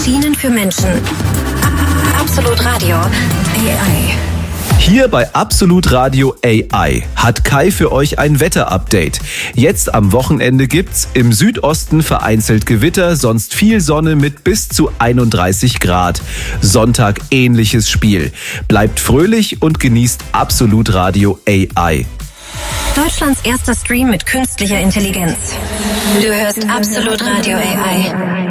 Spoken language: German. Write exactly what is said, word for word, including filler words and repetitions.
Maschinen für Menschen. Absolut Radio A I. Hier bei Absolut Radio A I hat Kai für euch ein Wetterupdate. Jetzt am Wochenende gibt's im Südosten vereinzelt Gewitter, sonst viel Sonne mit bis zu einunddreißig Grad. Sonntag ähnliches Spiel. Bleibt fröhlich und genießt Absolut Radio A I. Deutschlands erster Stream mit künstlicher Intelligenz. Du hörst Absolut Radio A I.